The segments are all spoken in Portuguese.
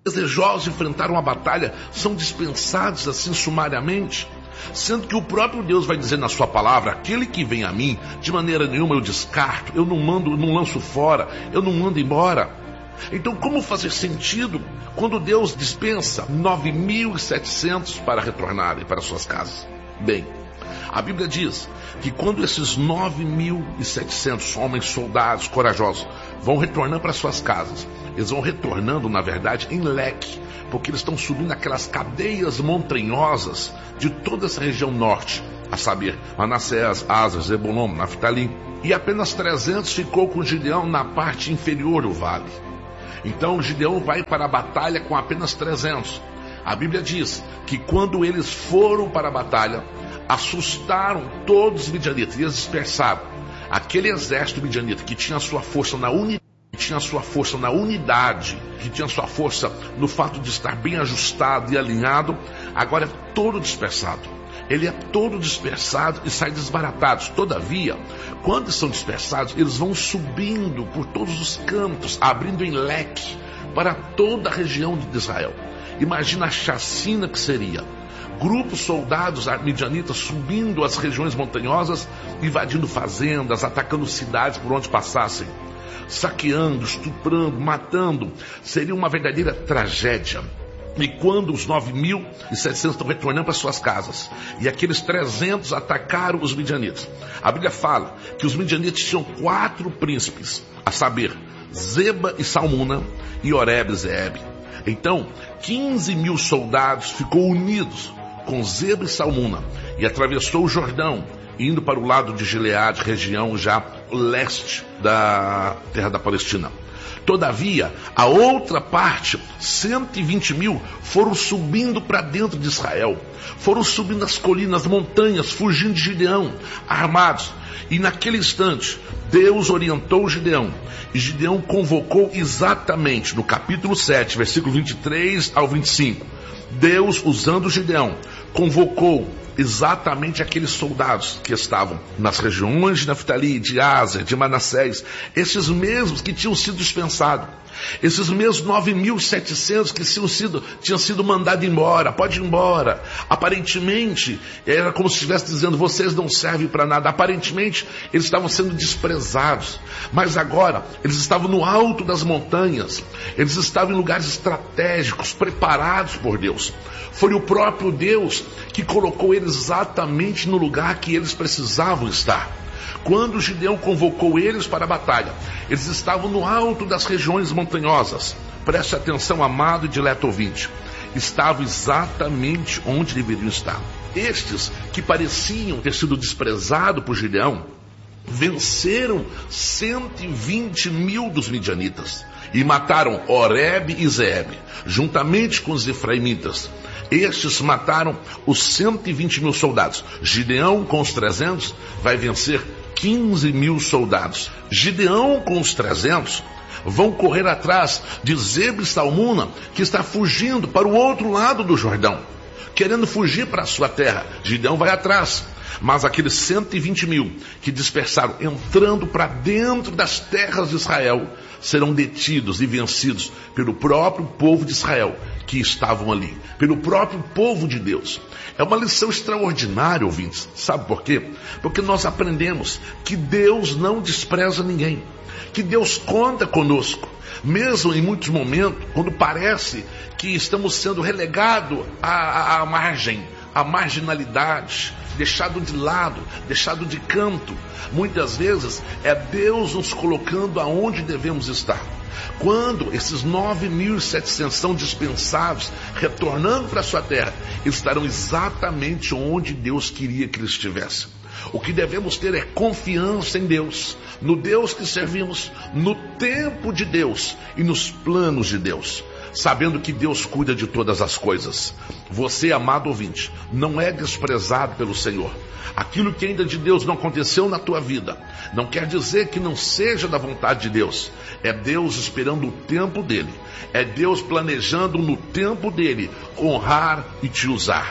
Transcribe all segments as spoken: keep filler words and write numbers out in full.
desejosos de enfrentar uma batalha são dispensados assim sumariamente, sendo que o próprio Deus vai dizer na sua palavra: aquele que vem a mim, de maneira nenhuma eu descarto, eu não mando, não lanço fora, eu não mando embora. Então, como fazer sentido quando Deus dispensa nove mil e setecentos para retornarem para suas casas? Bem, a Bíblia diz que quando esses nove mil e setecentos homens soldados corajosos vão retornando para suas casas, eles vão retornando, na verdade, em leque, porque eles estão subindo aquelas cadeias montanhosas de toda essa região norte, a saber, Manassés, Aser, Zebulon, Naftali, e apenas trezentos ficou com Gideão na parte inferior do vale. Então Gideão vai para a batalha com apenas trezentos. A Bíblia diz que quando eles foram para a batalha, assustaram todos os midianitas e eles dispersaram. Aquele exército midianita que tinha sua força na unidade, que tinha sua força na unidade, que tinha sua força no fato de estar bem ajustado e alinhado, agora é todo dispersado. Ele é todo dispersado e sai desbaratados. Todavia, quando são dispersados, eles vão subindo por todos os cantos, abrindo em leque para toda a região de Israel. Imagina a chacina que seria. Grupos soldados midianitas subindo as regiões montanhosas, invadindo fazendas, atacando cidades por onde passassem, saqueando, estuprando, matando. Seria uma verdadeira tragédia. E quando os nove mil e setecentos estão retornando para suas casas, e aqueles trezentos atacaram os midianitas, a Bíblia fala que os midianitas tinham quatro príncipes, a saber, Zeba e Salmuna, e Oreb e Zeeb. Então, quinze mil soldados ficou unidos com Zeba e Salmuna, e atravessou o Jordão, indo para o lado de Gileade, região já leste da terra da Palestina. Todavia, a outra parte, cento e vinte mil, foram subindo para dentro de Israel. Foram subindo as colinas, as montanhas, fugindo de Gideão, armados. E naquele instante, Deus orientou Gideão. E Gideão convocou exatamente, no capítulo sete, versículo vinte e três ao vinte e cinco. Deus, usando Gideão, convocou exatamente aqueles soldados que estavam nas regiões de Naftali, de Aser, de Manassés, esses mesmos que tinham sido dispensados, esses mesmos nove mil e setecentos que tinham sido, tinham sido mandados embora, pode ir embora. Aparentemente, era como se estivesse dizendo: vocês não servem para nada. Aparentemente, eles estavam sendo desprezados, mas agora, eles estavam no alto das montanhas, eles estavam em lugares estratégicos, preparados por Deus. Foi o próprio Deus que colocou eles exatamente no lugar que eles precisavam estar. Quando Gideão convocou eles para a batalha, eles estavam no alto das regiões montanhosas. Preste atenção, amado e dileto ouvinte. Estavam exatamente onde deveriam estar. Estes que pareciam ter sido desprezados por Gideão, venceram cento e vinte mil dos midianitas e mataram Oreb e Zeeb, juntamente com os efraimitas. Estes mataram os cento e vinte mil soldados. Gideão, com os trezentos, vai vencer quinze mil soldados. Gideão, com os trezentos, vão correr atrás de Zeba e Salmuna, que está fugindo para o outro lado do Jordão, querendo fugir para a sua terra. Gideão vai atrás. Mas aqueles cento e vinte mil que dispersaram, entrando para dentro das terras de Israel, serão detidos e vencidos pelo próprio povo de Israel que estavam ali, pelo próprio povo de Deus. É uma lição extraordinária, ouvintes. Sabe por quê? Porque nós aprendemos que Deus não despreza ninguém, que Deus conta conosco, mesmo em muitos momentos, quando parece que estamos sendo relegados à, à, à margem, à marginalidade, deixado de lado, deixado de canto. Muitas vezes é Deus nos colocando aonde devemos estar. Quando esses nove mil e setecentos são dispensados, retornando para a sua terra, eles estarão exatamente onde Deus queria que eles estivessem. O que devemos ter é confiança em Deus, no Deus que servimos, no tempo de Deus e nos planos de Deus, sabendo que Deus cuida de todas as coisas. Você, amado ouvinte, não é desprezado pelo Senhor. Aquilo que ainda de Deus não aconteceu na tua vida, não quer dizer que não seja da vontade de Deus. É Deus esperando o tempo dele. É Deus planejando no tempo dele honrar e te usar.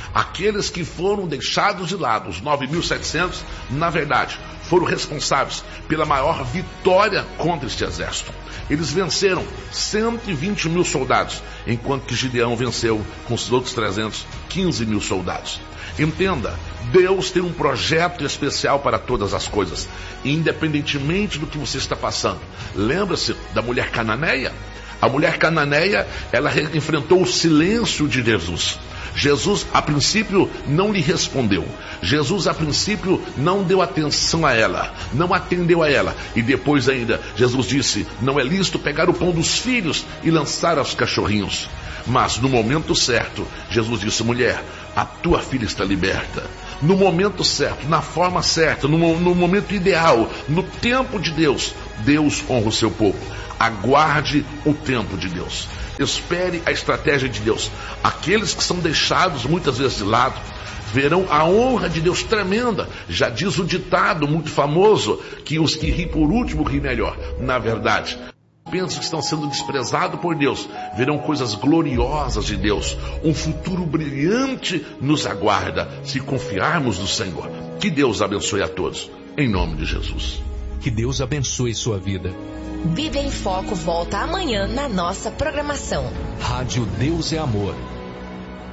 Aqueles que foram deixados de lado, os nove mil e setecentos, na verdade, foram responsáveis pela maior vitória contra este exército. Eles venceram cento e vinte mil soldados, enquanto que Gideão venceu com os outros trezentos, quinze mil soldados. Entenda, Deus tem um projeto especial para todas as coisas, independentemente do que você está passando. Lembra-se da mulher cananeia? A mulher cananeia, ela enfrentou o silêncio de Jesus. Jesus, a princípio, não lhe respondeu. Jesus, a princípio, não deu atenção a ela, não atendeu a ela. E depois ainda, Jesus disse, não é lícito pegar o pão dos filhos e lançar aos cachorrinhos. Mas no momento certo, Jesus disse, mulher, a tua filha está liberta. No momento certo, na forma certa, no, no momento ideal, no tempo de Deus, Deus honra o seu povo. Aguarde o tempo de Deus. Espere a estratégia de Deus. Aqueles que são deixados muitas vezes de lado, verão a honra de Deus tremenda. Já diz o ditado muito famoso, que os que ri por último ri melhor. Na verdade, pensam que estão sendo desprezados por Deus, verão coisas gloriosas de Deus. Um futuro brilhante nos aguarda, se confiarmos no Senhor. Que Deus abençoe a todos, em nome de Jesus. Que Deus abençoe sua vida. Bíblia em Foco volta amanhã na nossa programação. Rádio Deus é Amor.